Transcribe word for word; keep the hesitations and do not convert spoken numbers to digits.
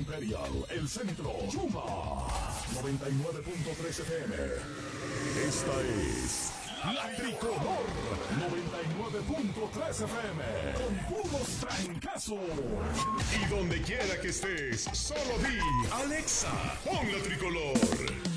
Imperial, El Centro, Yuma, noventa y nueve punto tres F M. Esta es La Tricolor, noventa y nueve punto tres F M, con puros trancazos. Y donde quiera que estés, solo di, Alexa, pon La Tricolor.